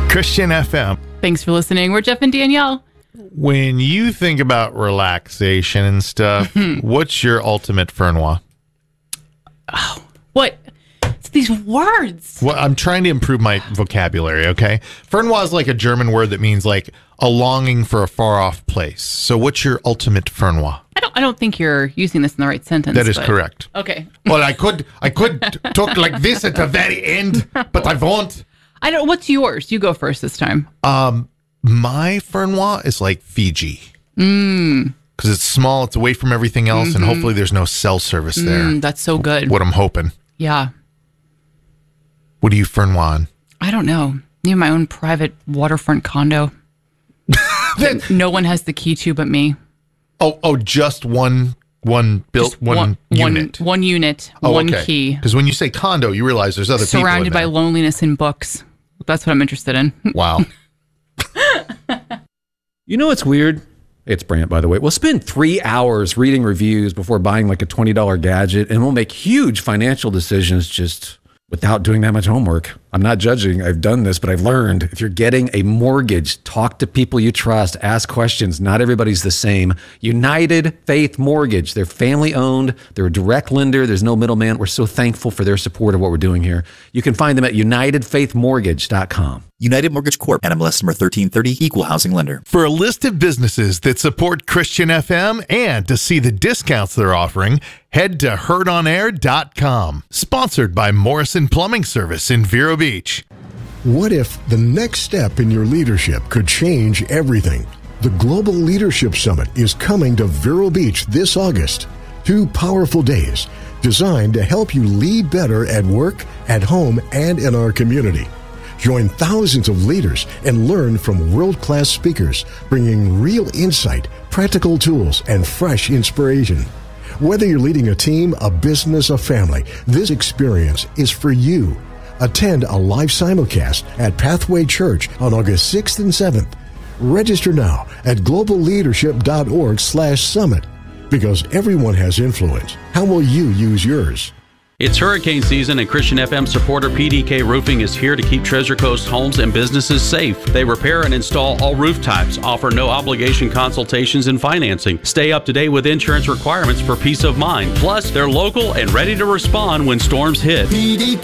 Christian FM. Thanks for listening. We're Jeff and Danielle. When you think about relaxation and stuff, what's your ultimate Fernois? Oh, what? It's these words. Well, I'm trying to improve my vocabulary, okay? Fernois is like a German word that means like a longing for a far-off place. So what's your ultimate Fernois? I don't think you're using this in the right sentence. That is correct. Okay. Well, I could talk like this at the very end, but I won't. I don't. What's yours? You go first this time. My Fernois is like Fiji. Because it's small, it's away from everything else, and hopefully there's no cell service there. That's so good. What I'm hoping. Yeah. What do you Fernois on? I don't know. I have my own private waterfront condo. That no one has the key to but me. Oh, just one unit. One unit, one key. Because when you say condo, you realize there's other people surrounded by loneliness and books. That's what I'm interested in. Wow. You know what's weird? It's Brant, by the way. We'll spend 3 hours reading reviews before buying like a $20 gadget, and we'll make huge financial decisions just without doing that much homework. I'm not judging. I've done this, but I've learned if you're getting a mortgage, talk to people you trust, ask questions. Not everybody's the same. United Faith Mortgage. They're family owned. They're a direct lender. There's no middleman. We're so thankful for their support of what we're doing here. You can find them at UnitedFaithMortgage.com. United Mortgage Corp. NMLS number 1330. Equal housing lender. For a list of businesses that support Christian FM and to see the discounts they're offering, head to heardonair.com. Sponsored by Morrison Plumbing Service in Vero Beach. What if the next step in your leadership could change everything? The Global Leadership Summit is coming to Vero Beach this August. 2 powerful days designed to help you lead better at work, at home, and in our community. Join thousands of leaders and learn from world-class speakers, bringing real insight, practical tools, and fresh inspiration. Whether you're leading a team, a business, a family, this experience is for you. Attend a live simulcast at Pathway Church on August 6th and 7th. Register now at globalleadership.org/summit. Because everyone has influence. How will you use yours? It's hurricane season, and Christian FM supporter PDK Roofing is here to keep Treasure Coast homes and businesses safe. They repair and install all roof types, offer no obligation consultations and financing. Stay up to date with insurance requirements for peace of mind. Plus, they're local and ready to respond when storms hit.